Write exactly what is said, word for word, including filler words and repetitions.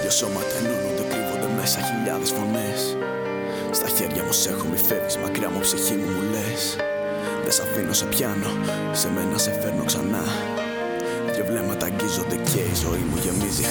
Δυο σώματα ενώνονται, κρύβονται μέσα χιλιάδες φωνές. Στα χέρια μου σ' έχω, μη φεύγεις μακριά μου, ψυχή μου μου λες. Δεν σ' αφήνω, σε πιάνω, σε μένα σε φέρνω ξανά. Δυο βλέμματα αγγίζονται και η ζωή μου γεμίζει